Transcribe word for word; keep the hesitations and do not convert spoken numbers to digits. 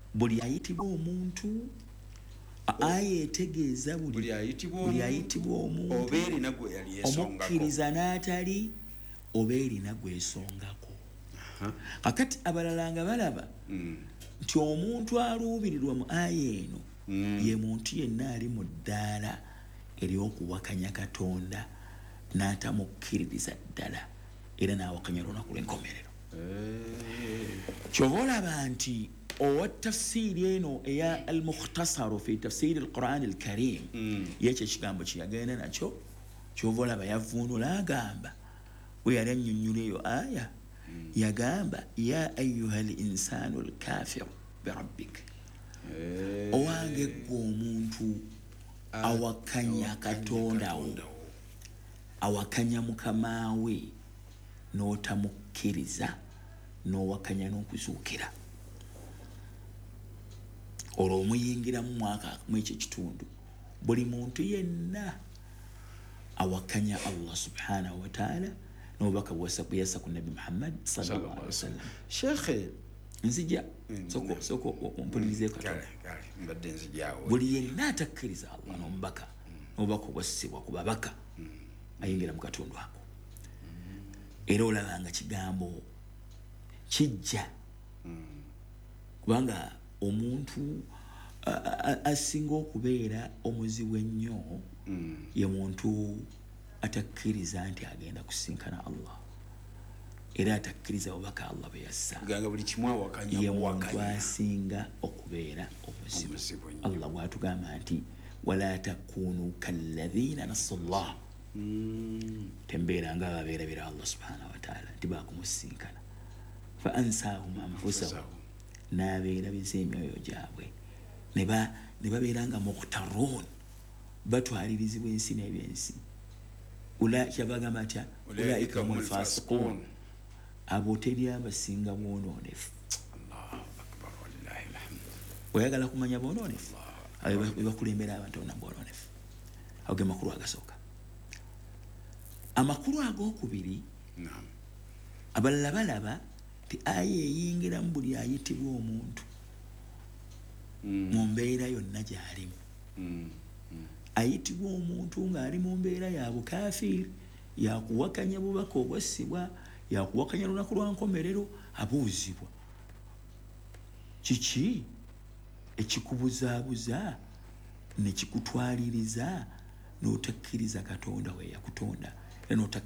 buli ayitibwa omuntu aya etegeeza buli ayitibwa omuntu oba erina gwe yali esongako omukkiriza n'atali oba erina gwesongako. Kakati abalala nga balaba nti omuntu aluubirirwa mu aya eno ye muntu yenna ali mu ddaala ery'okuwakanya Katonda n'atamukkiririza ddala era n'awakanya olunaku lw'enkomerero. Kyova olaba nti owa tafsiri eno eya al-mukhtasaru fi tafsiri al-Qur'an al-Karim yekyo ekigambo kye yagenda nakyo kyova olaba yavuunula agamba we yali annyonnyola eyo aya yagamba ya ayyuha al-insanu al-kafiru birabbik owange gwe omuntu awakanya Katonda wo awakanya mukama we n'otamukkiriza n'owakanya n'okuzuukira olwo omuyingira mu mwaka mu ekyo kitundu buli muntu yenna awakanya Allah subhanahu wa ta'ala n'obubaka bweyassa ku Nabi Muhammad sallallahu alaihi wasallam. Sheikh nzija soko soko ompulirize Katonda mbadde nzijaawo buli yenna atakkiriza Allah n'omubaka n'obubaka obwassibwa ku babaka ayingira mu katundu ako era olabanga kigambo kijja kubanga omuntu asinga okubeera omuzibu ennyo ye muntu atakkiriza nti agenda kusinkana Allah era atakkiriza obubaka Allah bwe yassa ye muntu asinga okubeera omuzibu. Allah bw'atugamba nti wala takunu kalladhina nasu Allah tembeera nga ababeerabira Allah subhanahu wa ta'ala nti baakumusinkana fa ansahum anfusahum n'abeerabiza emyoyo gyabwe ne babeera nga mukhtarun batwalirizibwa ensi n'ebyensi kyabagamba atya ulaika humul fasiqun abo teri abasinga bwonoonefu. oyagala kumanya bwonoonefu bebakulembera abantu bonna bwonoonefu ago ge makulu agasooka. Amakulu ag'okubiri abalala balaba ti aya eyingiramu buli ayitibwa omuntu mu mbeera yonna gy'alimu ayitibwa omuntu ng'ali mu mbeera ya bukafiri yakuwakanya bubaka obwassibwa yakuwakanya lunaku lwa nkomerero abuuzibwa kiki ekikubuzaabuza ne kikutwaliriza n'otakkiriza Katonda we yakutonda era